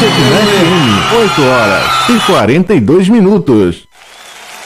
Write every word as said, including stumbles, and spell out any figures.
F M, oito horas e quarenta e dois minutos.